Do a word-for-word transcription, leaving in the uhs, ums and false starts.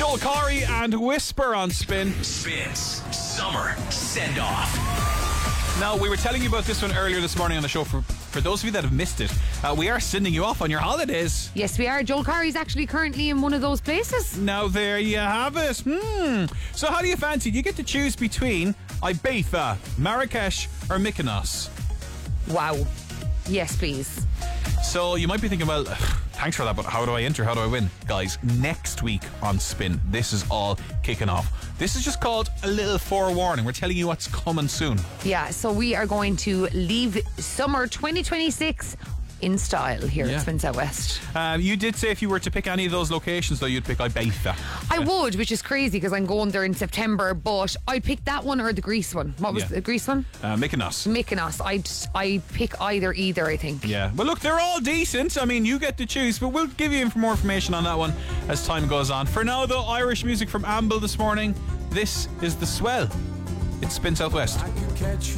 Joel Corey and Whisper on Spin. Spins Summer Send Off. Now, we were telling you about this one earlier this morning on the show. For, for those of you that have missed it, uh, we are sending you off on your holidays. Yes, we are. Joel Corey's actually currently in one of those places. Now, there you have it. Hmm. So, how do you fancy? You get to choose between Ibiza, Marrakesh, or Mykonos. Wow. Yes, please. So, you might be thinking, well, thanks for that, but how do I enter? How do I win? Guys, next week on Spin, this is all kicking off. This is just called a little forewarning. We're telling you what's coming soon. Yeah, so we are going to leave summer twenty twenty-six in style here Yeah. at Spin South West. Um, you did say if you were to pick any of those locations, though, you'd pick Ibiza. I would, which is crazy because I'm going there in September, but I'd pick that one or the Greece one. What was Yeah. the Greece one? Uh, Mykonos. Mykonos. I'd, I'd pick either, either, I think. Yeah. Well, look, they're all decent. I mean, you get to choose, but we'll give you more information on that one as time goes on. For now, though, Irish music from Amble this morning. This is The Swell. It's Spin Southwest.